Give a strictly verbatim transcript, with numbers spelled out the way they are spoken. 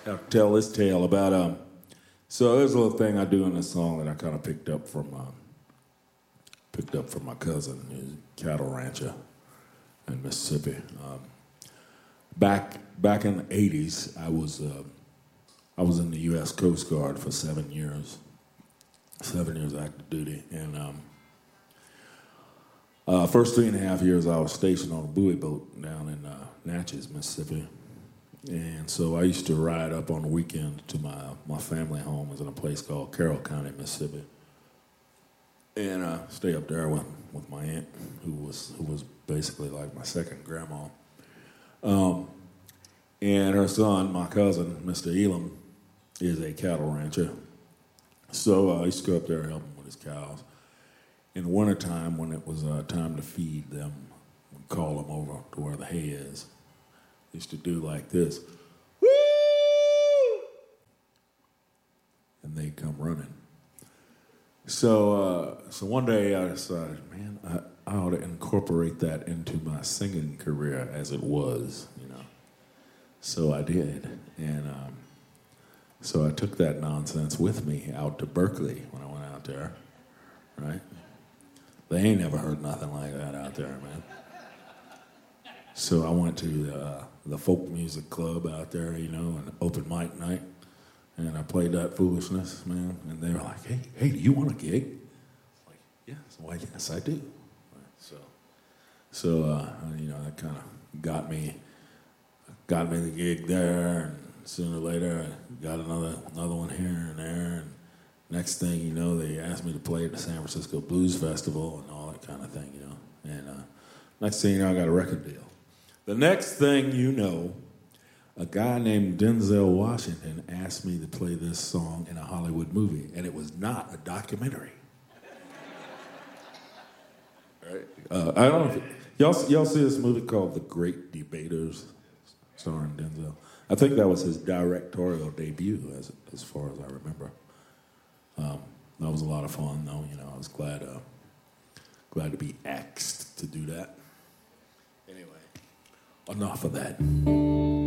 I'll tell this tale about um. So there's a little thing I do in this song that I kind of picked up from um, picked up from my cousin, who's a cattle rancher in Mississippi. Um, back back in the eighties, I was uh, I was in the U S Coast Guard for seven years, seven years active duty, and um, uh, first three and a half years I was stationed on a buoy boat down in uh, Natchez, Mississippi. And so I used to ride up on the weekend to my my family home. It was in a place called Carroll County, Mississippi, and uh, stay up there with, with my aunt, who was who was basically like my second grandma. Um, and her son, my cousin, Mister Elam, is a cattle rancher. So uh, I used to go up there and help him with his cows. In the wintertime, when it was uh, time to feed them, we'd call them over to where the hay is. Used to do like this, woo, and they come running. So, uh, so one day I decided, man, I, I ought to incorporate that into my singing career as it was, you know. So I did, and um, so I took that nonsense with me out to Berkeley when I went out there, right? They ain't never heard nothing like that out there, man. So I went to uh, the folk music club out there, you know, an open mic night, and I played that foolishness, man. And they were like, "Hey, hey, do you want a gig?" I'm like, yes, why, yes, I do. So, so uh, you know, that kind of got me, got me the gig there, and sooner or later I got another another one here and there. And next thing you know, they asked me to play at the San Francisco Blues Festival and all that kind of thing, you know. And uh, next thing you know, I got a record deal. The next thing you know, a guy named Denzel Washington asked me to play this song in a Hollywood movie, and it was not a documentary. Right? Uh, I don't know if y'all, y'all see this movie called The Great Debaters, starring Denzel. I think that was his directorial debut, as as far as I remember. Um, that was a lot of fun, though. You know, I was glad uh, glad to be asked to do that. Enough of that.